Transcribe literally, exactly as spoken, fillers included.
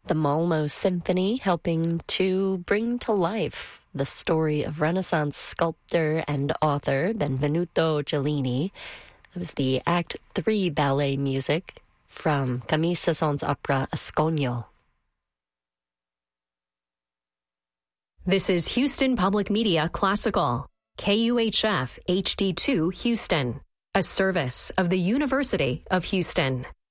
The Malmo Symphony helping to bring to life the story of Renaissance sculptor and author Benvenuto Cellini. It was the Act three ballet music from Camille Saint-Saëns's opera Asconio. This is Houston Public Media Classical, K U H F H D two Houston, a service of the University of Houston.